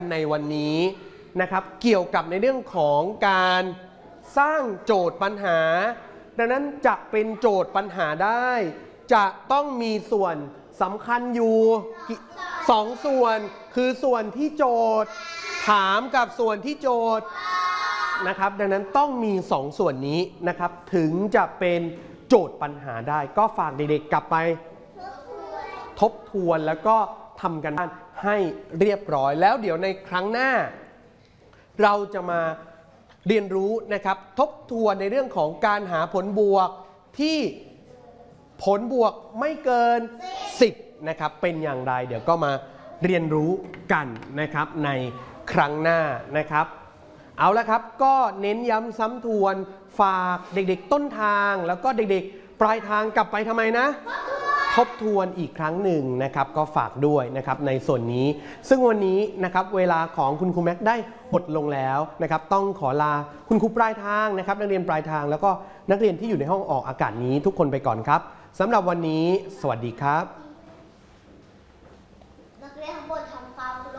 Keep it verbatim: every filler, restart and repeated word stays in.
ในวันนี้นะครับเกี่ยวกับในเรื่องของการสร้างโจทย์ปัญหาดังนั้นจะเป็นโจทย์ปัญหาได้จะต้องมีส่วนสำคัญอยู่สองส่วนคือส่วนที่โจทย์ถามกับส่วนที่โจทย์นะครับดังนั้นต้องมีสองส่วนนี้นะครับถึงจะเป็นโจทย์ปัญหาได้ก็ฝากเด็กๆกลับไปทบทวนแล้วก็ทำกันบ้านให้เรียบร้อยแล้วเดี๋ยวในครั้งหน้าเราจะมาเรียนรู้นะครับทบทวนในเรื่องของการหาผลบวกที่ผลบวกไม่เกินสิบนะครับเป็นอย่างไรเดี๋ยวก็มาเรียนรู้กันนะครับในครั้งหน้านะครับเอาละครับก็เน้นย้ำซ้ำทวนฝากเด็กๆต้นทางแล้วก็เด็กๆปลายทางกลับไปทำไมนะทบทวนอีกครั้งหนึ่งนะครับก็ฝากด้วยนะครับในส่วนนี้ซึ่งวันนี้นะครับเวลาของคุณครูแม็กได้หมดลงแล้วนะครับต้องขอลาคุณครูปลายทางนะครับนักเรียนปลายทางแล้วก็นักเรียนที่อยู่ในห้องออกอากาศนี้ทุกคนไปก่อนครับสำหรับวันนี้สวัสดีครับ